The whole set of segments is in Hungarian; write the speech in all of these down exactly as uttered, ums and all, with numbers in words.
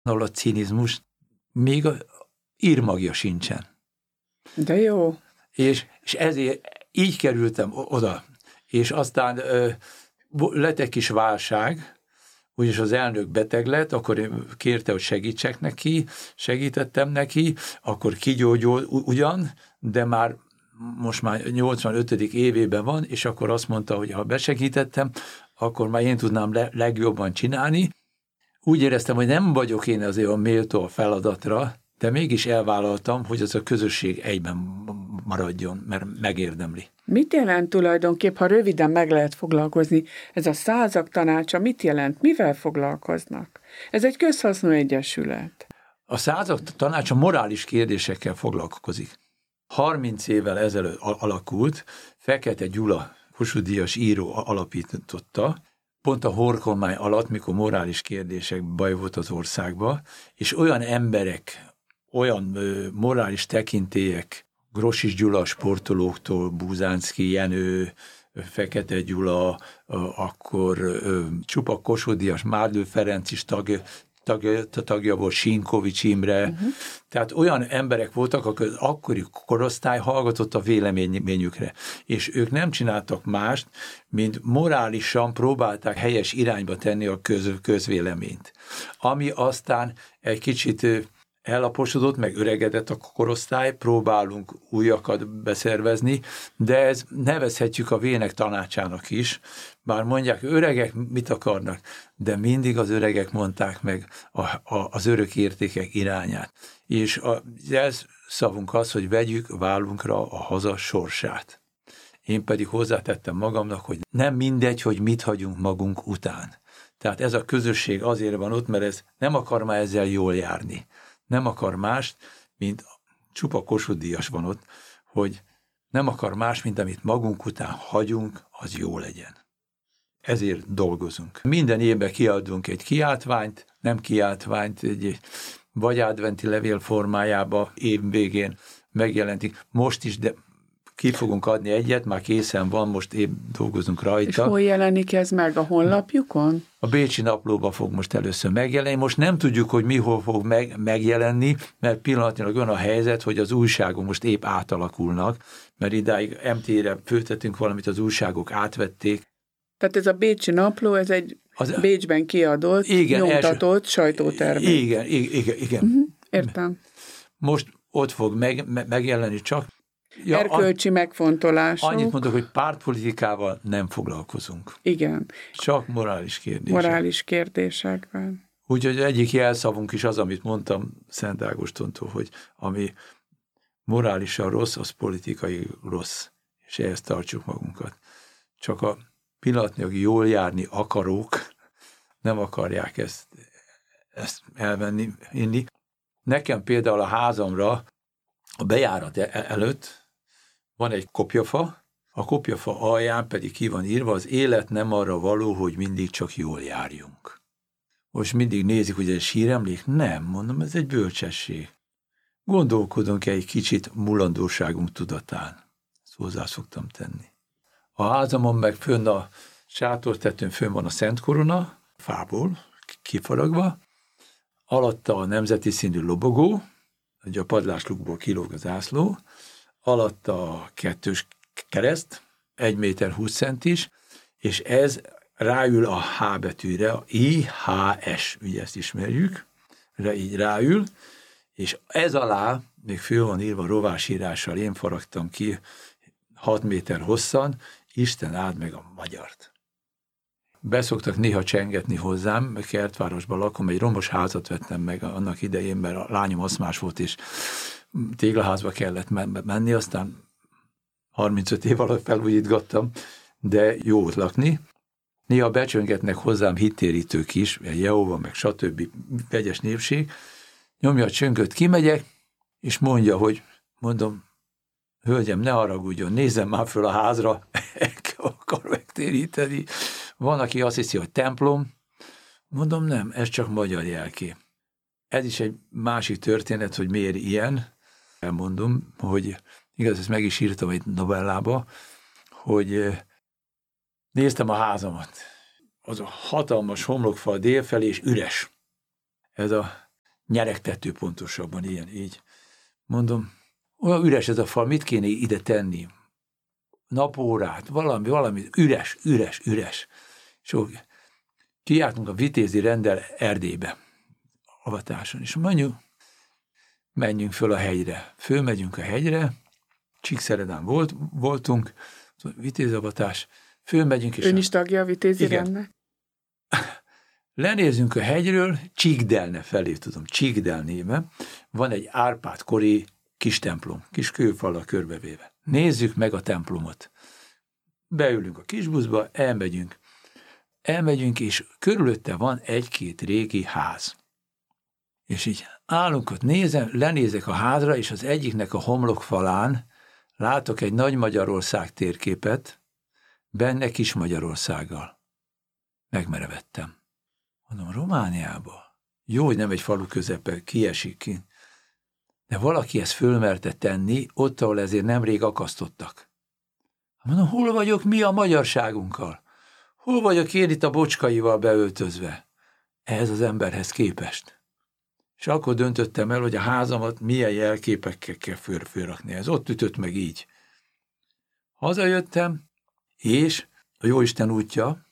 ahol a cinizmus még a írmagja sincsen. De jó. És, és ezért így kerültem oda. És aztán ö, lett egy kis válság, úgyis az elnök beteg lett, akkor kérte, hogy segítsek neki, segítettem neki, akkor kigyógyult ugyan, de már most már nyolcvanötödik évében van, és akkor azt mondta, hogy ha besegítettem, akkor már én tudnám le, legjobban csinálni. Úgy éreztem, hogy nem vagyok én azért a méltó a feladatra, de mégis elvállaltam, hogy ez a közösség egyben maradjon, mert megérdemli. Mit jelent tulajdonképp, ha röviden meg lehet foglalkozni, ez a százak tanácsa mit jelent, mivel foglalkoznak? Ez egy közhasznú egyesület. A százak tanácsa morális kérdésekkel foglalkozik. harminc évvel ezelőtt alakult, Fekete Gyula, Kossuth-díjas író alapította, pont a Horthy-kormány alatt, mikor morális kérdések baj volt az országban, és olyan emberek, olyan ö, morális tekintélyek, Grossis Gyula sportolóktól, Búzánszky Jenő, Fekete Gyula, akkor ö, Csupa Kossuth-díjas Mádl Ferenc is tag, tag, tagja volt, Sinkovics Imre, uh-huh. Tehát olyan emberek voltak, akik az akkori korosztály hallgatott a véleményükre, és ők nem csináltak mást, mint morálisan próbálták helyes irányba tenni a köz, közvéleményt. Ami aztán egy kicsit ellaposodott, meg öregedett a korosztály, próbálunk újakat beszervezni, de ez nevezhetjük a vének tanácsának is, bár mondják, öregek mit akarnak, de mindig az öregek mondták meg a, a, az örök értékek irányát. És a jelszavunk az, hogy vegyük vállunkra a haza sorsát. Én pedig hozzátettem magamnak, hogy nem mindegy, hogy mit hagyunk magunk után. Tehát ez a közösség azért van ott, mert ez nem akar már ezzel jól járni. Nem akar mást, mint Csupa Kossuth-díjas van ott, hogy nem akar más, mint amit magunk után hagyunk, az jó legyen. Ezért dolgozunk. Minden évben kiadunk egy kiáltványt, nem kiáltványt, egy vagy adventi levél formájába év végén megjelentik. Most is, de ki fogunk adni egyet, már készen van, most épp dolgozunk rajta. És hol jelenik ez meg, a honlapjukon? A Bécsi Naplóban fog most először megjelenni. Most nem tudjuk, hogy mihol fog meg, megjelenni, mert pillanatnyilag olyan a helyzet, hogy az újságok most épp átalakulnak, mert idáig em té-re föltettünk valamit, az újságok átvették. Tehát ez a Bécsi Napló, ez egy az, Bécsben kiadott, igen, nyomtatott első, sajtótermék. Igen, igen, igen. Uh-huh, értem. Most ott fog meg, me, megjelenni csak. Ja, erkölcsi a, megfontolások. Annyit mondok, hogy pártpolitikával nem foglalkozunk. Igen. Csak morális kérdések. Morális kérdésekben. Úgyhogy egyik jelszavunk is az, amit mondtam Szent Ágostontól, hogy ami morálisan rossz, az politikai rossz. És ehhez tartsuk magunkat. Csak a pillanatnyilag jól járni akarók nem akarják ezt, ezt elvenni, inni. Nekem például a házamra a bejárat előtt van egy kopjafa, a kopjafa alján pedig ki van írva, az élet nem arra való, hogy mindig csak jól járjunk. Most mindig nézik, hogy ez síremlék? Nem, mondom, ez egy bölcsesség. Gondolkodunk egy kicsit mulandóságunk tudatán. Ezt hozzá szoktam tenni. A házamon meg fönn a sátortetőn fönn van a Szent Korona, fából, kifaragva, alatta a nemzeti színű lobogó, hogy a padláslukból kilóg az zászló, alatta a kettős kereszt, egy méter húsz centis, és ez ráül a H betűre, a I H S, ugye ezt ismerjük, így ráül, és ez alá még föl van írva rovásírással, én faragtam ki hat méter hosszan, Isten áld meg a magyart. Beszoktak néha csengetni hozzám, mert Kertvárosban lakom, egy romos házat vettem meg annak idején, mert a lányom aszmás volt, és téglaházba kellett menni, aztán harmincöt év alatt felújítgattam, de jó ott lakni. Néha becsöngetnek hozzám hittérítők is, Jehova, meg stb. Vegyes népség. Nyomja a csönköt, kimegyek, és mondja, hogy mondom, hölgyem, ne haragudjon, nézzem már föl a házra, akar megtéríteni. Van, aki azt hiszi, hogy templom. Mondom, nem, ez csak magyar jelkép. Ez is egy másik történet, hogy miért ilyen. Elmondom, hogy igaz, ezt meg is írtam egy novellába, hogy néztem a házamat. Az a hatalmas homlokfal délfelé, és üres. Ez a nyeregtető pontosabban, ilyen, így. Mondom, olyan üres ez a fal, mit kéne ide tenni? Napórát, valami, valami, üres, üres, üres. És kijártunk a Vitézi renddel Erdélybe, avatáson, és mondjuk, menjünk föl a hegyre. Fölmegyünk a hegyre, Csíkszeredán volt, voltunk, vitézavatás, fölmegyünk. És Ön is tagja a Vitézi igen. rendnek? Lenézünk a hegyről, Csíkdelne felé, tudom, Csíkdel néve, van egy Árpád-kori kis templom, kis kőfallal körbevéve. Nézzük meg a templomot. Beülünk a kisbuszba, elmegyünk. Elmegyünk, és körülötte van egy-két régi ház. És így állunk ott, nézem, lenézek a házra, és az egyiknek a homlokfalán látok egy Nagy Magyarország térképet, benne Kis Magyarországgal. Megmerevettem. Mondom, Romániába? Jó, hogy nem egy falu közepe, kiesik ki. De valaki ezt fölmerte tenni, ott, ahol ezért nemrég akasztottak. Mondom, hol vagyok mi a magyarságunkkal? Hol vagyok én itt a bocskaival beöltözve? Ehhez az emberhez képest. És akkor döntöttem el, hogy a házamat milyen jelképekkel kell föl, fölrakni. Ez ott ütött meg így. Hazajöttem, és a Jóisten útja,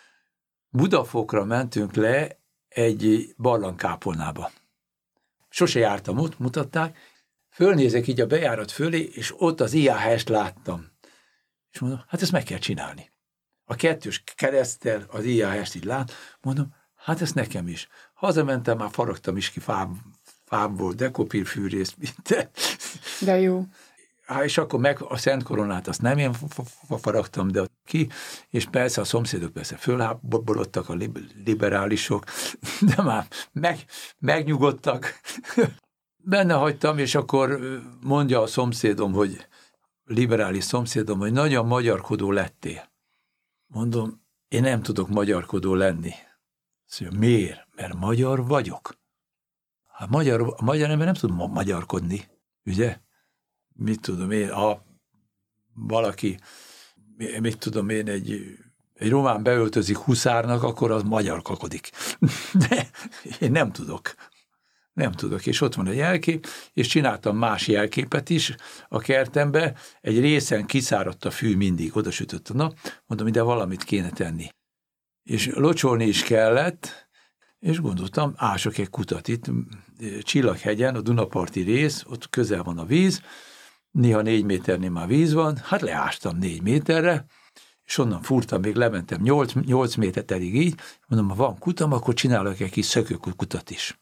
Budafokra mentünk le egy barlangkápolnába. Sose jártam ott, mutatták, fölnézek így a bejárat fölé, és ott az i á há est láttam. És mondom, hát ezt meg kell csinálni. A kettős kereszttel az i á há est így lát, mondom, hát ezt nekem is. Hazamentem, már faragtam is ki fáb, fából, dekopírfűrészt, minden. De jó. Há, és akkor meg a Szent Koronát azt nem én faragtam, de ki, és persze a szomszédok persze fölháborodtak, a liberálisok, de már meg, megnyugodtak. Benne hagytam, és akkor mondja a szomszédom, hogy liberális szomszédom, hogy nagyon magyarkodó lettél. Mondom, én nem tudok magyarkodó lenni. Szóval miért? Mert magyar vagyok. Hát magyar, a magyar ember nem tud ma- magyarkodni, ugye? Mit tudom én, ha valaki, mit tudom én, egy, egy román beöltözik huszárnak, akkor az magyarkakodik. De én nem tudok. Nem tudok. És ott van egy jelkép, és csináltam más jelképet is a kertembe. Egy részen kiszáradt a fű mindig, oda sütött a nap. Mondom, ide valamit kéne tenni. És locsolni is kellett, és gondoltam, ások egy kutat itt, Csillaghegyen, a Dunaparti rész, ott közel van a víz, néha négy méternél már víz van, hát leástam négy méterre, és onnan fúrtam, még lementem nyolc, nyolc méterig így, mondom, ha van kutam, akkor csinálok egy kis szökőkutat is.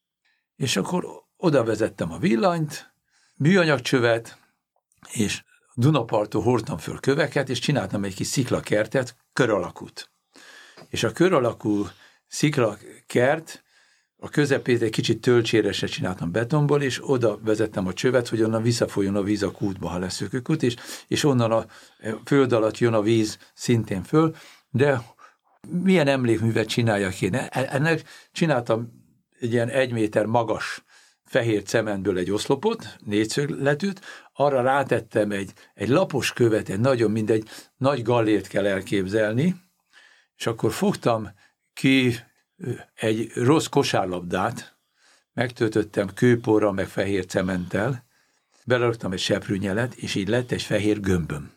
És akkor oda vezettem a villanyt, műanyagcsövet, és Dunaparton hordtam föl köveket, és csináltam egy kis sziklakertet, kör alakút. És a kör alakú sziklakert, a közepét egy kicsit tölcséresre csináltam betonból, és oda vezettem a csövet, hogy onnan visszafolyjon a víz a kútba, ha lesz szökőkút, és, és onnan a föld alatt jön a víz szintén föl, de milyen emlékművet csináljak én? Ennek csináltam egy ilyen egy méter magas fehér cementből egy oszlopot, négyszögletűt, arra rátettem egy, egy lapos követ, egy nagyon mindegy, nagy gallért kell elképzelni, és akkor fogtam ki egy rossz kosárlabdát, megtöltöttem kőporral, meg fehér cementtel, beleraktam egy seprűnyelet, és így lett egy fehér gömböm.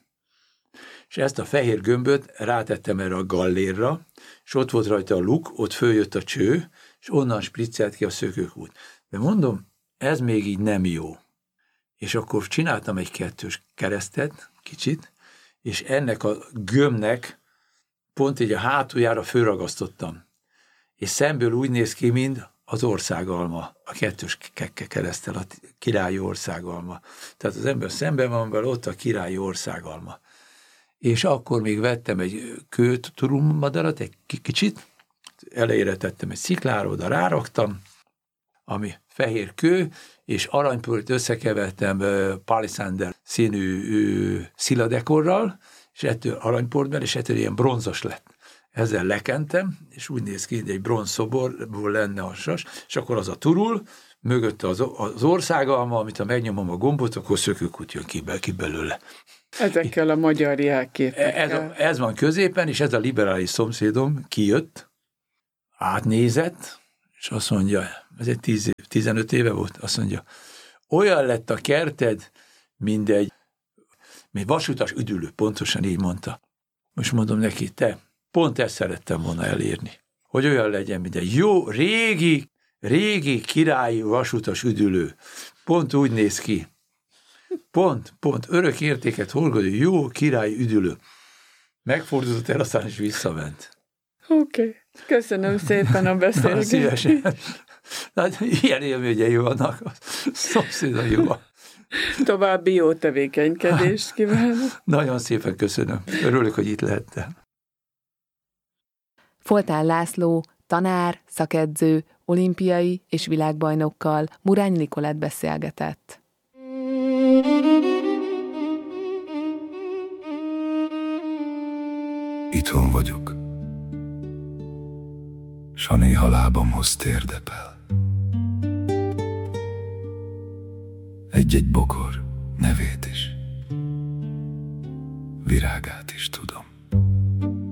És ezt a fehér gömböt rátettem erre a gallérra, és ott volt rajta a luk, ott följött a cső, és onnan spriccelt ki a szökőkút. De mondom, ez még így nem jó. És akkor csináltam egy kettős keresztet, kicsit, és ennek a gömbnek pont így a hátuljára fölragasztottam. És szemből úgy néz ki, mint az országalma, a kettős kereszttel, a királyi országalma. Tehát az ember szemben van vele, ott a királyi országalma. És akkor még vettem egy kőturulmadarat, egy kicsit, elejére tettem egy sziklára, oda ráraktam, ami fehér kő, és aranyport összekevertem palisander színű sziladekorral, és ettől aranyportban, és ettől ilyen bronzos lett. Ezzel lekentem, és úgy néz ki, hogy egy bronzszoborból lenne a sas, és akkor az a turul, mögött az, az országalma, amit ha megnyomom a gombot, akkor szökőkút jön ki, ki belőle. Ezekkel a magyar jelképekkel. Ez, a, ez van középen, és ez a liberális szomszédom kijött, átnézett, és azt mondja, ez egy tíz év, tizenöt éve volt, azt mondja, olyan lett a kerted, mint egy, egy vasutas üdülő, pontosan így mondta. Most mondom neki, te, pont ezt szerettem volna elérni, hogy olyan legyen, mint egy jó, régi, régi királyi vasutas üdülő. Pont úgy néz ki. Pont, pont, örök értéket horgadó, jó királyi üdülő. Megfordult el, aztán is visszament. Oké, okay. Köszönöm szépen a beszélgetést. Szívesen. Hát, ilyen élményei vannak, szomszédai jó. További jó tevékenykedést kívánok. Nagyon szépen köszönöm. Örülök, hogy itt lehettem. Foltán László, tanár, szakedző, olimpiai és világbajnokkal Murányi Nikolett beszélgetett. Itthon vagyok, s ha néha lábamhoz térdepel, egy-egy bokor nevét is, virágát is tudom.